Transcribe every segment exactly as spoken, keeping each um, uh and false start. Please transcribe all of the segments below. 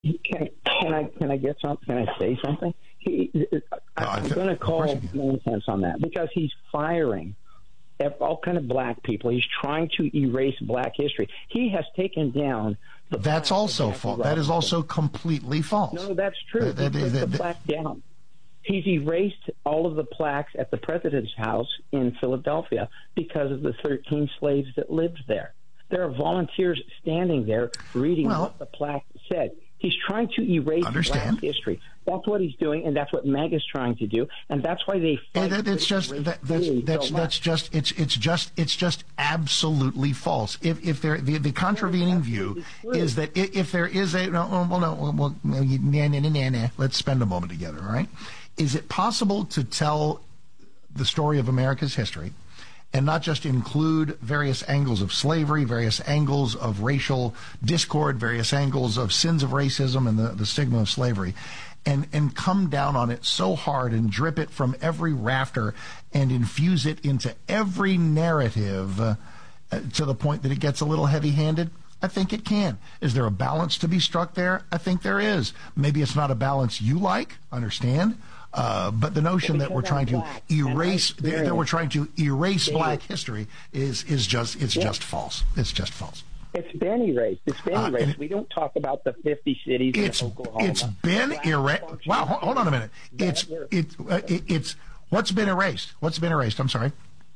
Can, can I can I get some? Can I say something? He, I, I'm going to call nonsense on that because he's firing all kind of black people. He's trying to erase black history. He has taken down. The that's also false. That is also completely false. No, that's true. Uh, that, he put that, the plaque down. He's erased all of the plaques at the president's house in Philadelphia because of the thirteen slaves that lived there. There are volunteers standing there reading well, what the plaque said. He's trying to erase understand. black history. That's what he's doing, and that's what MAGA is trying to do, and that's why they fight. It, it's just that, that's that's so that's just it's it's just it's just absolutely false. If if there the, the contravening view is that if there is a no well no well nah, nah, nah, nah, let's spend a moment together. All right, is it possible to tell the story of America's history and not just include various angles of slavery, various angles of racial discord, various angles of sins of racism and the, the stigma of slavery, and, and come down on it so hard and drip it from every rafter and infuse it into every narrative uh, to the point that it gets a little heavy-handed? I think it can. Is there a balance to be struck there? I think there is. Maybe it's not a balance you like, understand? Uh, but the notion that we're trying to erase, that we're trying to erase black history is is just it's yeah. just false. It's just false. It's been erased. It's been uh, erased. We don't talk about the fifty cities it's, in Oklahoma. It's been erased. Wow, hold, hold on a minute. It's it, uh, it it's what's been erased? What's been erased? I'm sorry.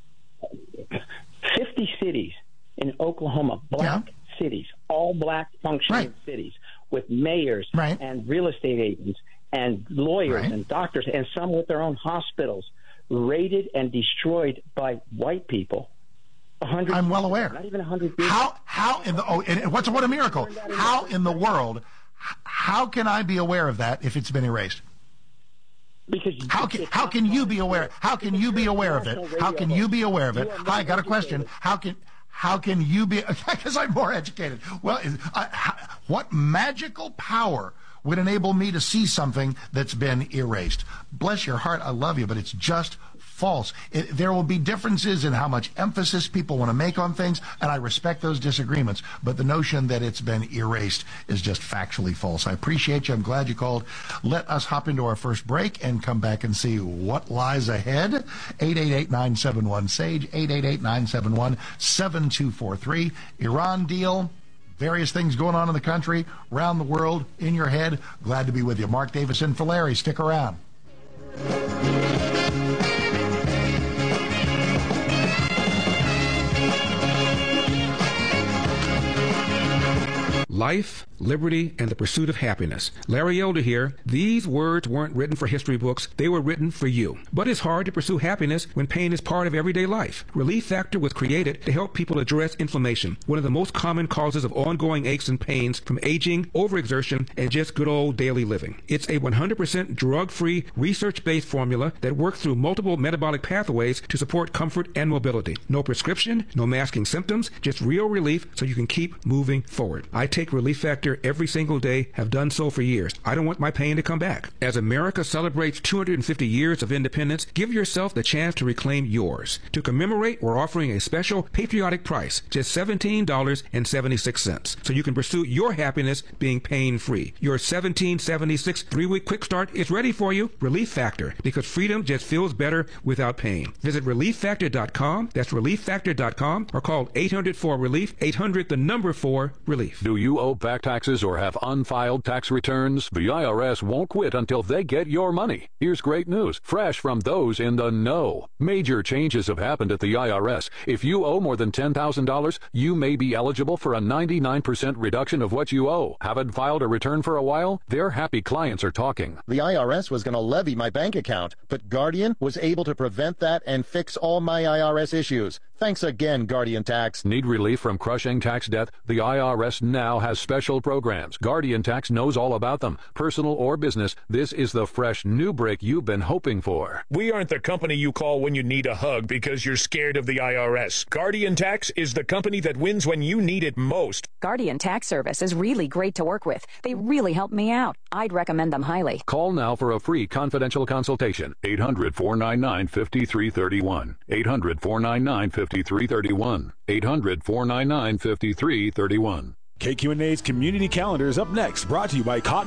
Fifty cities in Oklahoma, black yeah. cities, all black functioning right. cities with mayors right. and real estate agents and lawyers right. and doctors, and some with their own hospitals, raided and destroyed by white people. I'm well aware. Not even a hundred years. How? How in the? Oh, and what's what a miracle? How in the world? How can I be aware of that if it's been erased? Because how can how can you be aware? How can you be aware of it? How can you be aware of it? Hi, I got a question. How can how can you be? Because I'm more educated. Well, I, how, what magical power would enable me to see something that's been erased? Bless your heart, I love you, but it's just false. It, there will be differences in how much emphasis people want to make on things, and I respect those disagreements, but the notion that it's been erased is just factually false. I appreciate you. I'm glad you called. Let us hop into our first break and come back and see what lies ahead. eight eight eight, nine seven one, SAGE, eight eight eight, nine seven one, seven two four three. Iran deal. Various things going on in the country, around the world, in your head. Glad to be with you. Mark Davison for Larry. Stick around. Life, liberty, and the pursuit of happiness. Larry Elder here. These words weren't written for history books. They were written for you. But it's hard to pursue happiness when pain is part of everyday life. Relief Factor was created to help people address inflammation, one of the most common causes of ongoing aches and pains from aging, overexertion, and just good old daily living. It's a one hundred percent drug-free, research-based formula that works through multiple metabolic pathways to support comfort and mobility. No prescription, no masking symptoms, just real relief so you can keep moving forward. I take Relief Factor every single day, have done so for years. I don't want my pain to come back. As America celebrates two hundred fifty years of independence, give yourself the chance to reclaim yours. To commemorate, we're offering a special patriotic price, just seventeen dollars and seventy-six cents, so you can pursue your happiness being pain-free. Your seventeen seventy-six three-week quick start is ready for you. Relief Factor, because freedom just feels better without pain. Visit relief factor dot com. That's relief factor dot com, or call eight hundred four relief, eight hundred the number four relief. Do you owe back taxes or have unfiled tax returns? The I R S won't quit until they get your money. Here's great news, fresh from those in the know. Major changes have happened at the I R S. If you owe more than ten thousand dollars, you may be eligible for a ninety-nine percent reduction of what you owe. Haven't filed a return for a while? Their happy clients are talking. The I R S was going to levy my bank account, but Guardian was able to prevent that and fix all my I R S issues. Thanks again, Guardian Tax. Need relief from crushing tax debt? The I R S now has special programs. Guardian Tax knows all about them. Personal or business, this is the fresh new break you've been hoping for. We aren't the company you call when you need a hug because you're scared of the I R S. Guardian Tax is the company that wins when you need it most. Guardian Tax Service is really great to work with. They really help me out. I'd recommend them highly. Call now for a free confidential consultation. eight hundred, four nine nine, five three three one. eight hundred, four nine nine, five three three one. eight hundred, four nine nine, five three three one. K Q N A's Community Calendar is up next, brought to you by Cotton